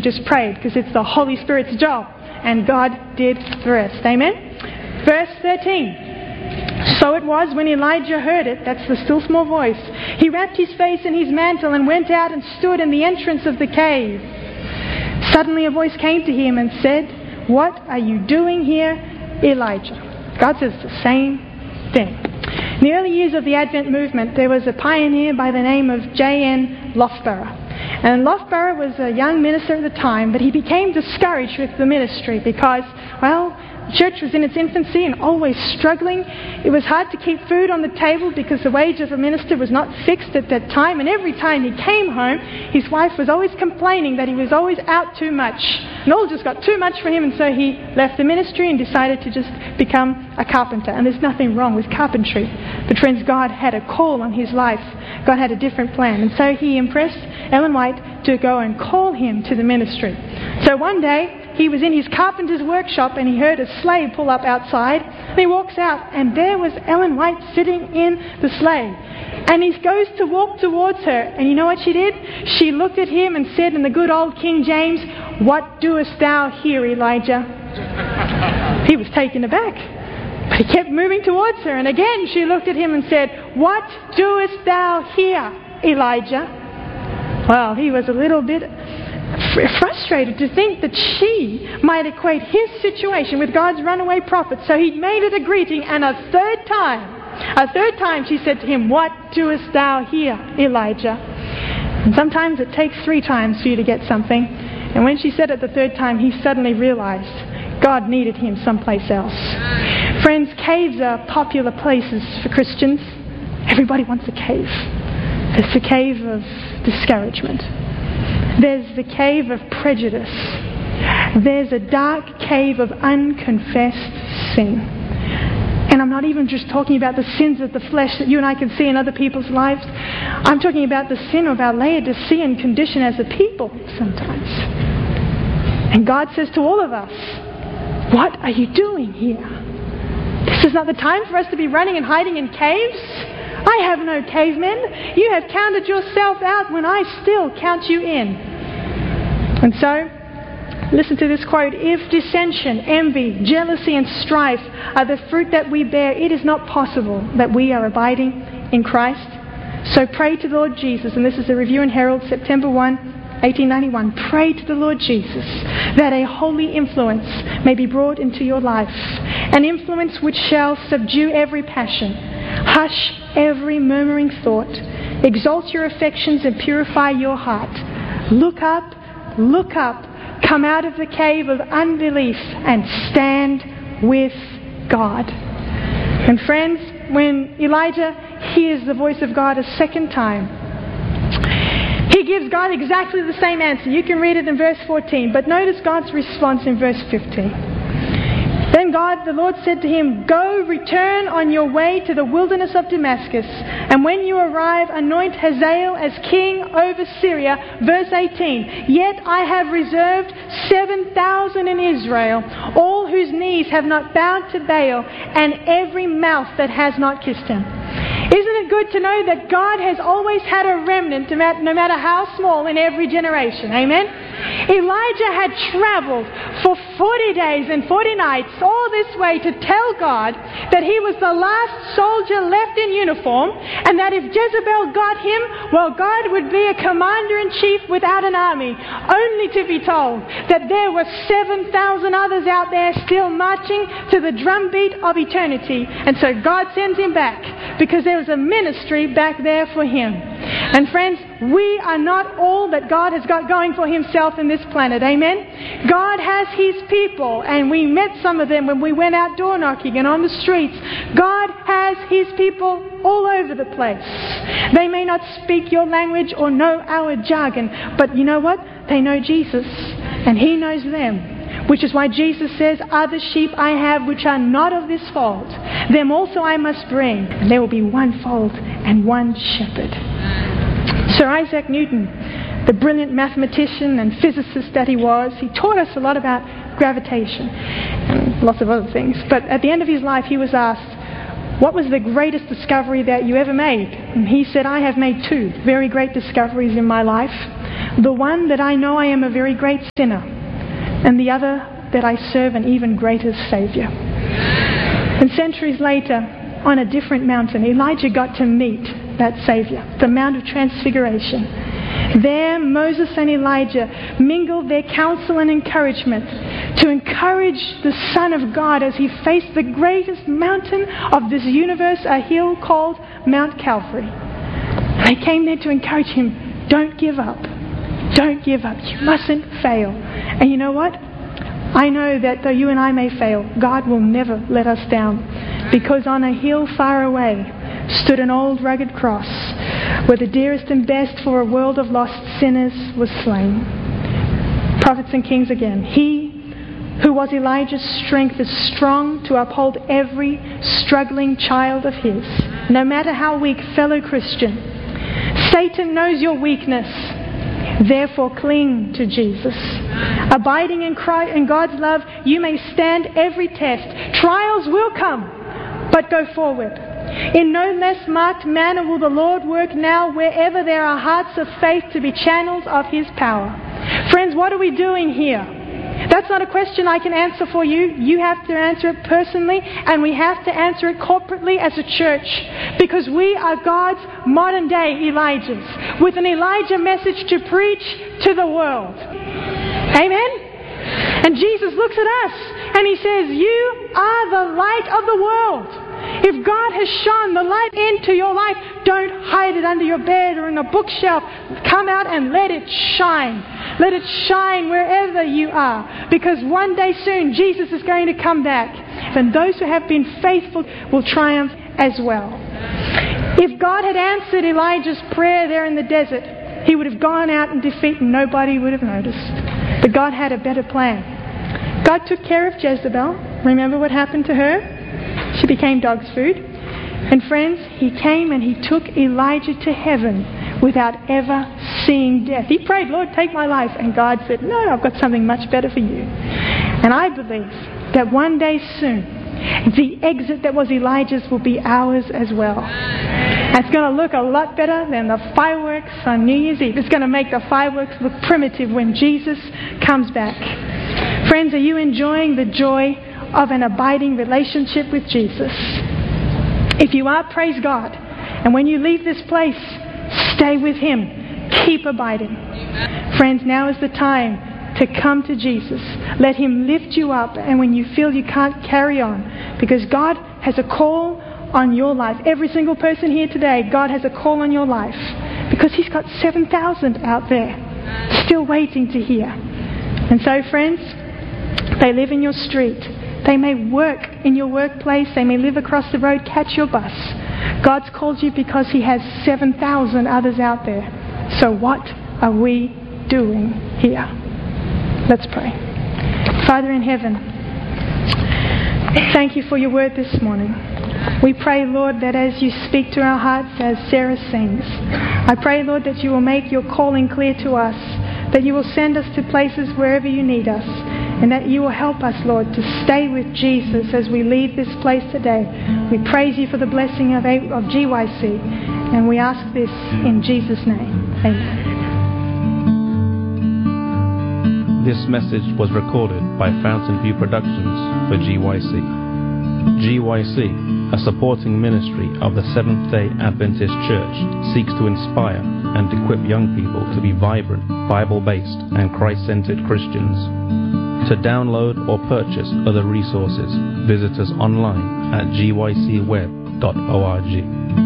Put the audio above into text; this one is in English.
just prayed, because it's the Holy Spirit's job. And God did the rest. Amen? Verse 13. So it was when Elijah heard it, that's the still small voice, he wrapped his face in his mantle and went out and stood in the entrance of the cave. Suddenly a voice came to him and said, "What are you doing here, Elijah?" God says the same thing. In the early years of the Advent movement, there was a pioneer by the name of J.N. Loughborough. And Loughborough was a young minister at the time, but he became discouraged with the ministry because, well, the church was in its infancy and always struggling. It was hard to keep food on the table because the wage of a minister was not fixed at that time. And every time he came home, his wife was always complaining that he was always out too much. And all just got too much for him, and so he left the ministry and decided to just become a carpenter. And there's nothing wrong with carpentry. But friends, God had a call on his life. God had a different plan. And so he impressed Ellen White to go and call him to the ministry. So one day, he was in his carpenter's workshop and he heard a sleigh pull up outside. And he walks out and there was Ellen White sitting in the sleigh. And he goes to walk towards her. And you know what she did? She looked at him and said in the good old King James, "What doest thou here, Elijah?" He was taken aback. But he kept moving towards her. And again she looked at him and said, "What doest thou here, Elijah?" Well, he was a little bit frustrated to think that she might equate his situation with God's runaway prophet. So he made it a greeting, and a third time she said to him, "What doest thou here, Elijah?" And sometimes it takes 3 times for you to get something. And when she said it the 3rd time, he suddenly realized God needed him someplace else. Friends, caves are popular places for Christians. Everybody wants a cave. There's the cave of discouragement. There's the cave of prejudice. There's a dark cave of unconfessed sin. And I'm not even just talking about the sins of the flesh that you and I can see in other people's lives. I'm talking about the sin of our Laodicean condition as a people sometimes. And God says to all of us, "What are you doing here? This is not the time for us to be running and hiding in caves. I have no cavemen. You have counted yourself out when I still count you in." And so, listen to this quote. "If dissension, envy, jealousy and strife are the fruit that we bear, it is not possible that we are abiding in Christ. So pray to the Lord Jesus," and this is the Review and Herald, September 1, 1891. "Pray to the Lord Jesus that a holy influence may be brought into your life, an influence which shall subdue every passion, hush every murmuring thought, exalt your affections and purify your heart. Look up, come out of the cave of unbelief and stand with God." And friends, when Elijah hears the voice of God a second time, he gives God exactly the same answer. You can read it in verse 14, but notice God's response in verse 15. "Then God, the Lord, said to him, 'Go, return on your way to the wilderness of Damascus, and when you arrive, anoint Hazael as king over Syria.'" Verse 18, "Yet I have reserved 7,000 in Israel, all whose knees have not bowed to Baal, and every mouth that has not kissed him." Isn't it good to know that God has always had a remnant, no matter how small, in every generation? Amen? Elijah had traveled for 40 days and 40 nights all this way to tell God that he was the last soldier left in uniform, and that if Jezebel got him, well, God would be a commander-in-chief without an army, only to be told that there were 7,000 others out there still marching to the drumbeat of eternity. And so God sends him back because there was a ministry back there for him. And friends, we are not all that God has got going for himself in this planet. Amen? God has his people, and we met some of them when we went out door knocking and on the streets. God has his people all over the place. They may not speak your language or know our jargon, but you know what? They know Jesus, and he knows them. Which is why Jesus says, "Other sheep I have which are not of this fold. Them also I must bring, and there will be one fold and one shepherd." Sir Isaac Newton, the brilliant mathematician and physicist that he was, he taught us a lot about gravitation and lots of other things. But at the end of his life, he was asked, "What was the greatest discovery that you ever made?" And he said, "I have made 2 very great discoveries in my life. The one that I know I am a very great sinner, and the other that I serve an even greater Saviour. And centuries later, on a different mountain, Elijah got to meet that Saviour, the Mount of Transfiguration. There, Moses and Elijah mingled their counsel and encouragement to encourage the Son of God as he faced the greatest mountain of this universe, a hill called Mount Calvary. They came there to encourage him, don't give up. Don't give up. You mustn't fail. And you know what? I know that though you and I may fail, God will never let us down. Because on a hill far away stood an old rugged cross where the dearest and best for a world of lost sinners was slain. Prophets and kings again. He who was Elijah's strength is strong to uphold every struggling child of his. No matter how weak, fellow Christian, Satan knows your weakness. Therefore, cling to Jesus. Abiding in Christ, in God's love, you may stand every test. Trials will come, but go forward. In no less marked manner will the Lord work now wherever there are hearts of faith to be channels of His power. Friends, what are we doing here? That's not a question I can answer for you. You have to answer it personally, and we have to answer it corporately as a church, because we are God's modern day Elijahs with an Elijah message to preach to the world. Amen? And Jesus looks at us and He says, you are the light of the world. If God has shone the light into your life, don't hide it under your bed or in a bookshelf. Come out and let it shine. Let it shine wherever you are. Because one day soon, Jesus is going to come back. And those who have been faithful will triumph as well. If God had answered Elijah's prayer there in the desert, he would have gone out in defeat and nobody would have noticed. But God had a better plan. God took care of Jezebel. Remember what happened to her? She became dog's food. And friends, He came and He took Elijah to heaven without ever seeing death. He prayed, Lord, take my life. And God said, no, I've got something much better for you. And I believe that one day soon, the exit that was Elijah's will be ours as well. And it's going to look a lot better than the fireworks on New Year's Eve. It's going to make the fireworks look primitive when Jesus comes back. Friends, are you enjoying the joy of an abiding relationship with Jesus? If you are, praise God. And when you leave this place, stay with Him. Keep abiding. Friends, now is the time to come to Jesus. Let Him lift you up, and when you feel you can't carry on, because God has a call on your life. Every single person here today, God has a call on your life, because He's got 7,000 out there still waiting to hear. And so, friends, they live in your street. They may work in your workplace. They may live across the road, catch your bus. God's called you because He has 7,000 others out there. So what are we doing here? Let's pray. Father in heaven, thank You for Your word this morning. We pray, Lord, that as You speak to our hearts, as Sarah sings, I pray, Lord, that You will make Your calling clear to us, that You will send us to places wherever You need us, and that You will help us, Lord, to stay with Jesus as we leave this place today. We praise You for the blessing of GYC, and we ask this in Jesus' name. Amen. This message was recorded by Fountain View Productions for GYC. GYC, a supporting ministry of the Seventh-day Adventist Church, seeks to inspire and equip young people to be vibrant, Bible-based and Christ-centered Christians. To download or purchase other resources, visit us online at gycweb.org.